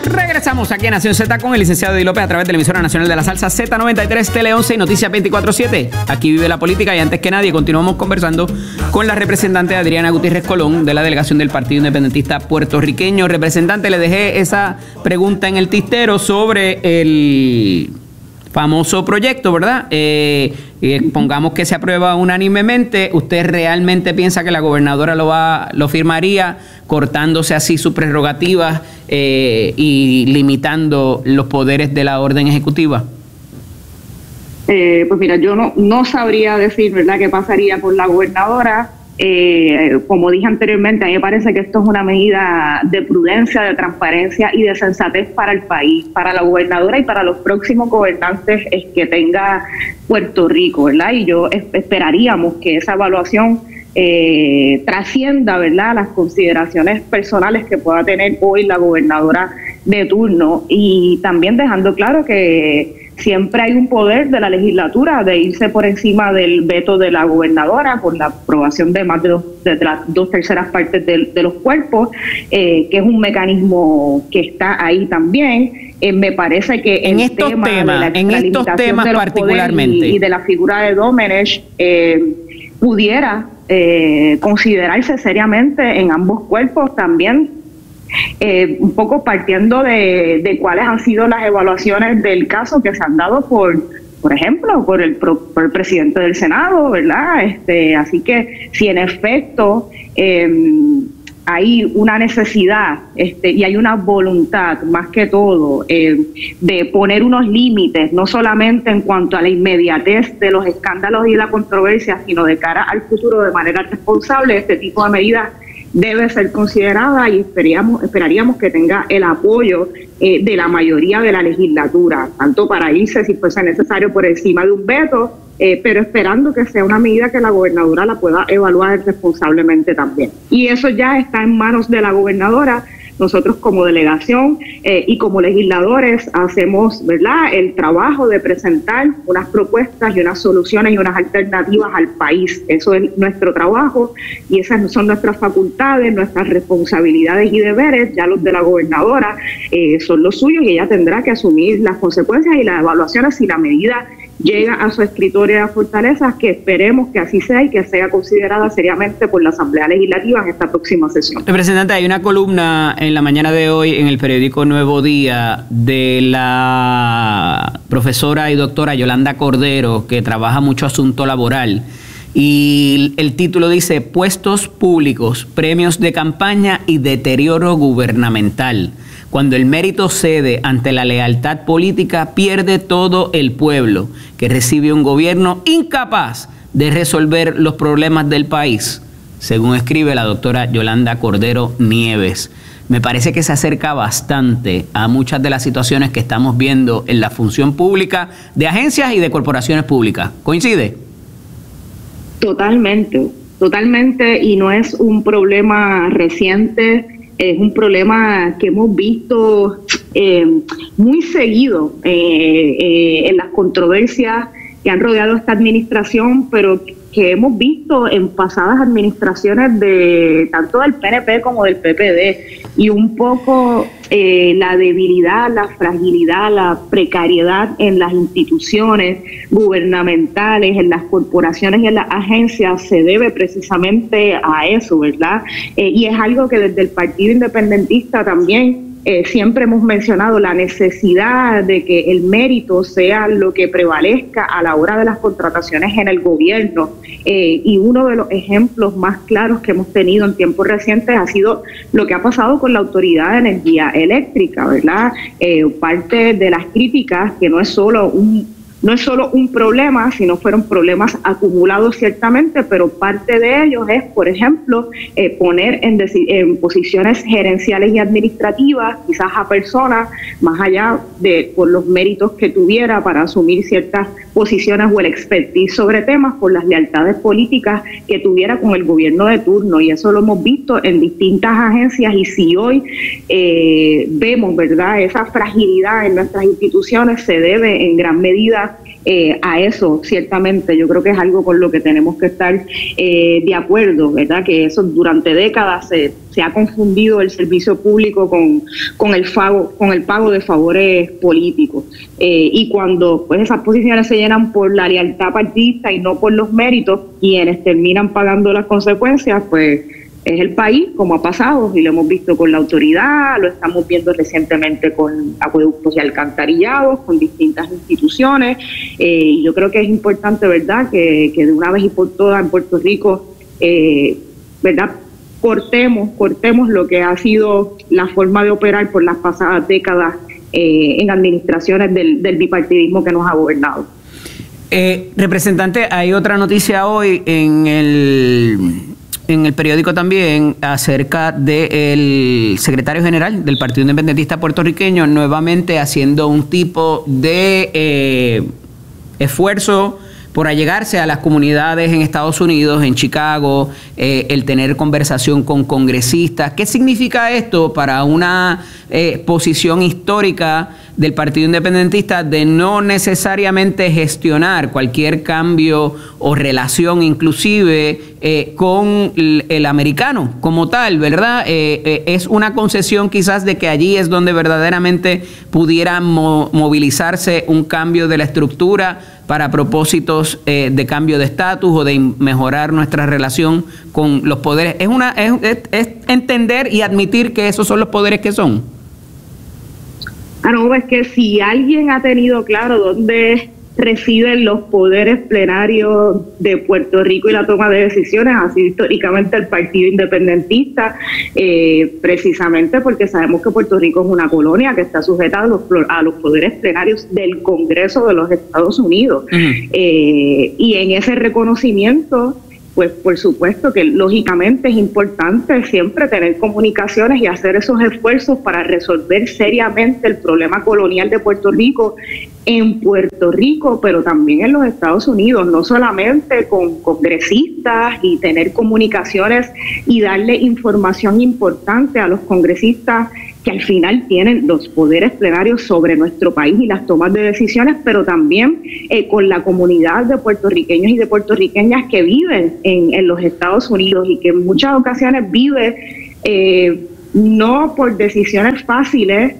Regresamos aquí a Nación Z con el licenciado Eddie López a través de la emisora nacional de la salsa Z93, Tele 11 y Noticias 24/7. Aquí vive la política y antes que nadie continuamos conversando con la representante Adriana Gutiérrez Colón de la delegación del Partido Independentista Puertorriqueño. Representante, le dejé esa pregunta en el tintero sobre el famoso proyecto, ¿verdad? Pongamos que se aprueba unánimemente. ¿Usted realmente piensa que la gobernadora lo firmaría, cortándose así sus prerrogativas y limitando los poderes de la orden ejecutiva? Pues mira, yo no sabría decir, ¿verdad?, qué pasaría con la gobernadora. Como dije anteriormente, a mí me parece que esto es una medida de prudencia, de transparencia y de sensatez para el país, para la gobernadora y para los próximos gobernantes que tenga Puerto Rico, ¿verdad? Y yo esperaríamos que esa evaluación trascienda, ¿verdad?, las consideraciones personales que pueda tener hoy la gobernadora de turno, y también dejando claro que siempre hay un poder de la legislatura de irse por encima del veto de la gobernadora por la aprobación de más de las 2/3 partes de los cuerpos, que es un mecanismo que está ahí también. Me parece que en estos temas particularmente y de la figura de Domenech pudiera considerarse seriamente en ambos cuerpos también. Un poco partiendo de cuáles han sido las evaluaciones del caso que se han dado por ejemplo, por el presidente del Senado, ¿verdad? Así que si en efecto hay una necesidad y hay una voluntad, más que todo, de poner unos límites, no solamente en cuanto a la inmediatez de los escándalos y la controversia, sino de cara al futuro de manera responsable, este tipo de medidas debe ser considerada y esperaríamos que tenga el apoyo de la mayoría de la legislatura, tanto para irse, si fuese necesario, por encima de un veto, pero esperando que sea una medida que la gobernadora la pueda evaluar responsablemente también. Y eso ya está en manos de la gobernadora. Nosotros como delegación y como legisladores hacemos, ¿verdad?, el trabajo de presentar unas propuestas y unas soluciones y unas alternativas al país. Eso es nuestro trabajo y esas son nuestras facultades, nuestras responsabilidades y deberes. Ya los de la gobernadora son los suyos y ella tendrá que asumir las consecuencias y las evaluaciones si la medida llega a su escritorio de fortalezas, que esperemos que así sea y que sea considerada seriamente por la Asamblea Legislativa en esta próxima sesión. Representante, hay una columna en la mañana de hoy en el periódico Nuevo Día de la profesora y doctora Yolanda Cordero, que trabaja mucho asunto laboral, y el título dice: Puestos públicos, premios de campaña y deterioro gubernamental. Cuando el mérito cede ante la lealtad política, pierde todo el pueblo, que recibe un gobierno incapaz de resolver los problemas del país, según escribe la doctora Yolanda Cordero Nieves. Me parece que se acerca bastante a muchas de las situaciones que estamos viendo en la función pública de agencias y de corporaciones públicas. ¿Coincide? Totalmente, y no es un problema reciente. Es un problema que hemos visto muy seguido en las controversias que han rodeado esta administración, pero que hemos visto en pasadas administraciones de tanto del PNP como del PPD, y un poco la debilidad, la fragilidad, la precariedad en las instituciones gubernamentales, en las corporaciones y en las agencias se debe precisamente a eso, ¿verdad? Y es algo que desde el Partido Independentista también siempre hemos mencionado, la necesidad de que el mérito sea lo que prevalezca a la hora de las contrataciones en el gobierno. Y uno de los ejemplos más claros que hemos tenido en tiempos recientes ha sido lo que ha pasado con la Autoridad de Energía Eléctrica, ¿verdad? Parte de las críticas, que no es solo un problema, sino fueron problemas acumulados ciertamente, pero parte de ellos es, por ejemplo, poner en posiciones gerenciales y administrativas quizás a personas más allá de por los méritos que tuviera para asumir ciertas posiciones o el expertise sobre temas, por las lealtades políticas que tuviera con el gobierno de turno, y eso lo hemos visto en distintas agencias. Y si hoy vemos, ¿verdad?, esa fragilidad en nuestras instituciones, se debe en gran medida a eso, ciertamente. Yo creo que es algo con lo que tenemos que estar de acuerdo, ¿verdad? Que eso durante décadas se ha confundido el servicio público con el pago de favores políticos. Y cuando pues esas posiciones se llenan por la lealtad partidista y no por los méritos, quienes terminan pagando las consecuencias, pues es el país, como ha pasado, y lo hemos visto con la autoridad, lo estamos viendo recientemente con acueductos y alcantarillados, con distintas instituciones, y yo creo que es importante, ¿verdad?, que de una vez y por todas en Puerto Rico, ¿verdad?, cortemos lo que ha sido la forma de operar por las pasadas décadas en administraciones del bipartidismo que nos ha gobernado. Representante, hay otra noticia hoy en el periódico también acerca del secretario general del Partido Independentista puertorriqueño nuevamente haciendo un tipo de esfuerzo por allegarse a las comunidades en Estados Unidos, en Chicago, el tener conversación con congresistas. ¿Qué significa esto para una posición histórica del Partido Independentista de no necesariamente gestionar cualquier cambio o relación inclusive con el americano como tal, ¿verdad? Es una concesión quizás de que allí es donde verdaderamente pudiera movilizarse un cambio de la estructura para propósitos de cambio de estatus o de mejorar nuestra relación con los poderes. Es entender y admitir que esos son los poderes que son. No, es que si alguien ha tenido claro dónde residen los poderes plenarios de Puerto Rico y la toma de decisiones, ha sido históricamente el Partido Independentista, precisamente porque sabemos que Puerto Rico es una colonia que está sujeta a los poderes plenarios del Congreso de los Estados Unidos. Y en ese reconocimiento, pues por supuesto que lógicamente es importante siempre tener comunicaciones y hacer esos esfuerzos para resolver seriamente el problema colonial de Puerto Rico en Puerto Rico, pero también en los Estados Unidos, no solamente con congresistas y tener comunicaciones y darle información importante a los congresistas que al final tienen los poderes plenarios sobre nuestro país y las tomas de decisiones, pero también con la comunidad de puertorriqueños y de puertorriqueñas que viven en los Estados Unidos y que en muchas ocasiones vive no por decisiones fáciles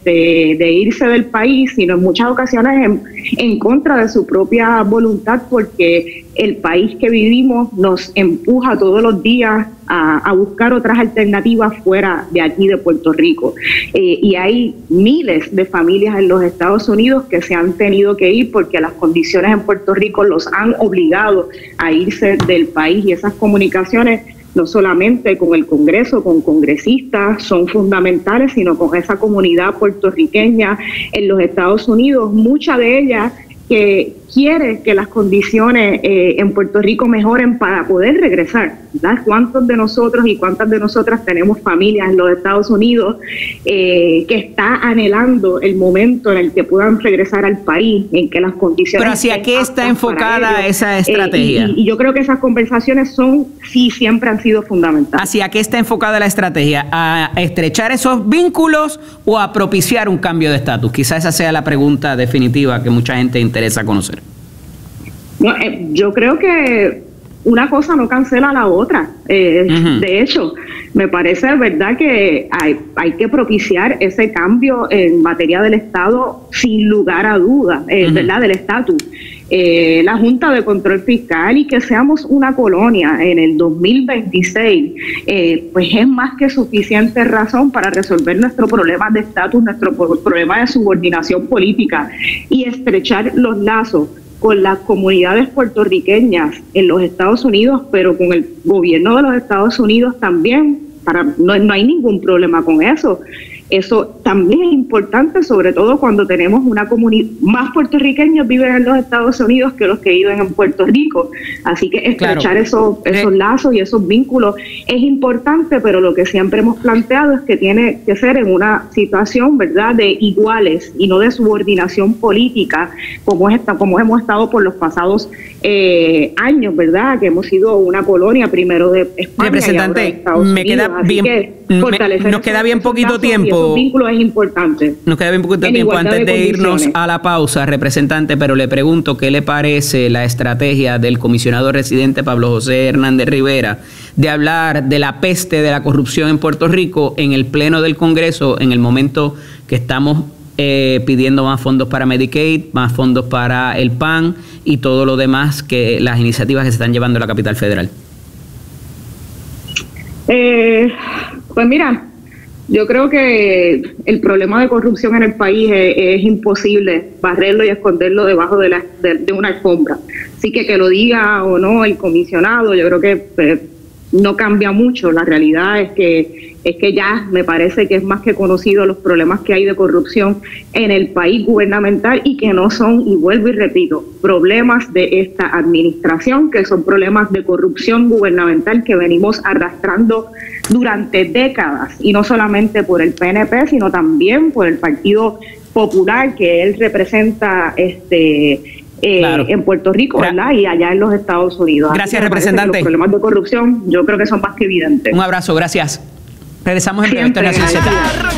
de irse del país, sino en muchas ocasiones en contra de su propia voluntad, porque el país que vivimos nos empuja todos los días a buscar otras alternativas fuera de aquí de Puerto Rico. Y hay miles de familias en los Estados Unidos que se han tenido que ir porque las condiciones en Puerto Rico los han obligado a irse del país, y esas comunicaciones no solamente con el Congreso, con congresistas, son fundamentales, sino con esa comunidad puertorriqueña en los Estados Unidos, mucha de ella que quiere que las condiciones en Puerto Rico mejoren para poder regresar, ¿verdad? ¿Cuántos de nosotros y cuántas de nosotras tenemos familias en los Estados Unidos que está anhelando el momento en el que puedan regresar al país, en que las condiciones... Pero ¿hacia qué está enfocada esa estrategia? Y yo creo que esas conversaciones siempre han sido fundamentales. ¿Hacia qué está enfocada la estrategia? ¿A estrechar esos vínculos o a propiciar un cambio de estatus? Quizá esa sea la pregunta definitiva que mucha gente interesa conocer. No, yo creo que una cosa no cancela a la otra. De hecho, me parece verdad que hay que propiciar ese cambio en materia del Estado sin lugar a dudas, ¿verdad? Del estatus. La Junta de Control Fiscal y que seamos una colonia en el 2026, pues es más que suficiente razón para resolver nuestro problema de estatus, nuestro problema de subordinación política y estrechar los lazos con las comunidades puertorriqueñas en los Estados Unidos, pero con el gobierno de los Estados Unidos también. No hay ningún problema con eso. Eso también es importante, sobre todo cuando tenemos una comunidad, más puertorriqueños viven en los Estados Unidos que los que viven en Puerto Rico. Así que estrechar esos lazos y esos vínculos es importante, pero lo que siempre hemos planteado es que tiene que ser en una situación, ¿verdad?, de iguales y no de subordinación política, como hemos estado por los pasados años, ¿verdad?, que hemos sido una colonia primero de España. Representante, y ahora de Estados me Unidos. queda bien, nos queda bien poquito tiempo. esos vínculos es importante. Nos queda bien poquito tiempo antes de irnos a la pausa, representante, pero le pregunto qué le parece la estrategia del comisionado residente Pablo José Hernández Rivera de hablar de la peste de la corrupción en Puerto Rico en el Pleno del Congreso en el momento que estamos pidiendo más fondos para Medicaid, más fondos para el PAN y todo lo demás, que las iniciativas que se están llevando a la capital federal. Pues mira, yo creo que el problema de corrupción en el país es imposible barrerlo y esconderlo debajo de una alfombra. Así que lo diga o no el comisionado, yo creo que no cambia mucho. La realidad es que ya me parece que es más que conocido los problemas que hay de corrupción en el país gubernamental y que no son, y vuelvo y repito, problemas de esta administración, que son problemas de corrupción gubernamental que venimos arrastrando durante décadas, y no solamente por el PNP, sino también por el Partido Popular que él representa claro, en Puerto Rico, ¿verdad? Y allá en los Estados Unidos. Gracias, representante. Los problemas de corrupción yo creo que son más que evidentes. Un abrazo, gracias. Regresamos en breve.